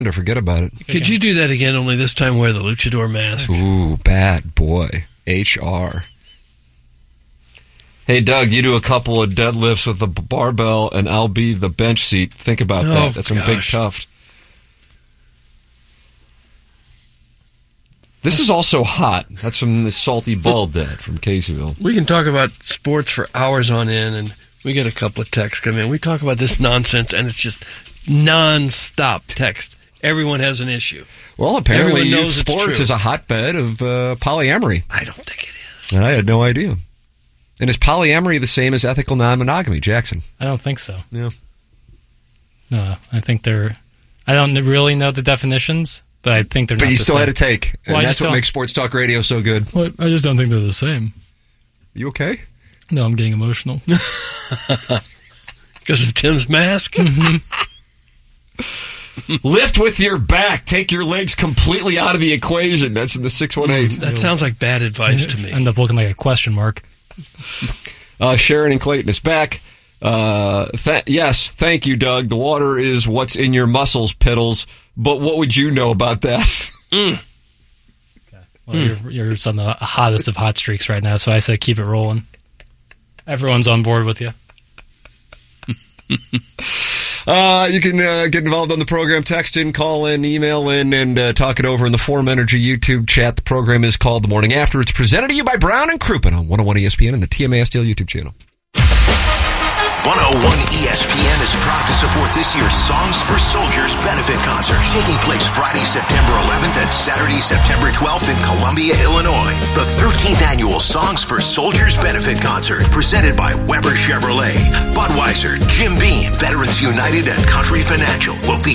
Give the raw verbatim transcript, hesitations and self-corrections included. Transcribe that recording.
to forget about it. Could you do that again, only this time wear the luchador mask? Ooh, bad boy. H R. Hey, Doug, you do a couple of deadlifts with the barbell, and I'll be the bench seat. Think about Oh, that. That's some big gosh. tough. This is also hot. That's from the Salty Bald Dad from Caseyville. We can talk about sports for hours on end, and we get a couple of texts come in. We talk about this nonsense, and it's just non-stop text. Everyone has an issue. Well, apparently Everyone youth knows it's sports true. is a hotbed of uh, polyamory. I don't think it is. I had no idea. And is polyamory the same as ethical non-monogamy, Jackson? I don't think so. Yeah. No, I think they're... I don't really know the definitions, but I think they're But not you the still same. had to take. And Well, I that's just what don't- makes Sports Talk Radio so good. Well, I just don't think they're the same. You okay? No, I'm getting emotional. Because of Tim's mask? Lift with your back. Take your legs completely out of the equation. That's in the six one eight. That sounds like bad advice to me. End up looking like a question mark. Uh, Sharon and Clayton is back. Uh, th- yes, thank you, Doug. The water is what's in your muscles, Piddles. But what would you know about that? Mm. Well, you're, you're on the hottest of hot streaks right now, so I say keep it rolling. Everyone's on board with you. Uh, you can uh, get involved on the program. Text in, call in, email in, and uh, talk it over in the Forum Energy YouTube chat. The program is called The Morning After. It's presented to you by Brown and Crouppen on one oh one E S P N and the T M A S Deal YouTube channel. one oh one E S P N is proud to support this year's Songs for Soldiers benefit concert, taking place Friday, September eleventh and Saturday, September twelfth in Columbia, Illinois. The thirteenth annual Songs for Soldiers benefit concert, presented by Weber Chevrolet, Budweiser, Jim Beam, Veterans United, and Country Financial, will feature